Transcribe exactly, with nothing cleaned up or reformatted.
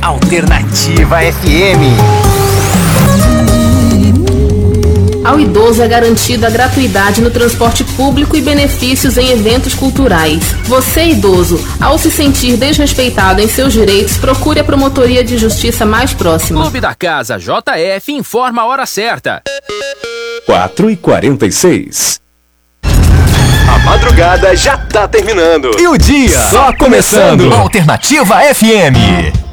Alternativa F M. Ao idoso é garantida a gratuidade no transporte público e benefícios em eventos culturais. Você, idoso, ao se sentir desrespeitado em seus direitos, procure a promotoria de justiça mais próxima. Clube da Casa J F informa a hora certa. quatro e quarenta e seis. A madrugada já tá terminando. E o dia só começando. Alternativa F M.